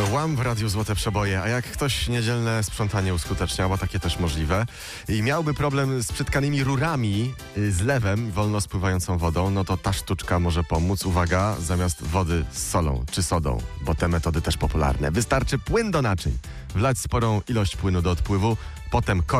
Łam w Radiu Złote Przeboje, a jak ktoś niedzielne sprzątanie uskuteczniał, bo takie też możliwe, i miałby problem z przytkanymi rurami, z lewem, wolno spływającą wodą, no to ta sztuczka może pomóc. Uwaga, zamiast wody z solą czy sodą, bo te metody też popularne. Wystarczy płyn do naczyń, wlać sporą ilość płynu do odpływu, potem